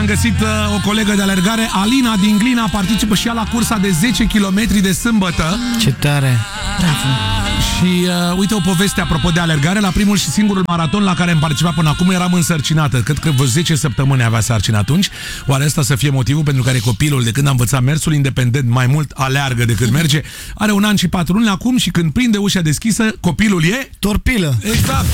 am găsit o colegă de alergare, Alina din Glina, participă și ea la cursa de 10 km de sâmbătă. Ce tare! Și uite o poveste apropo de alergare. La primul și singurul maraton la care am participat până acum eram însărcinată. Cred că vreo 10 săptămâni avea sarcină atunci. Oare asta să fie motivul pentru care copilul, de când a învățat mersul independent, mai mult aleargă decât merge? Are 1 an și 4 luni acum și când prinde ușa deschisă, copilul e... Torpilă! Exact!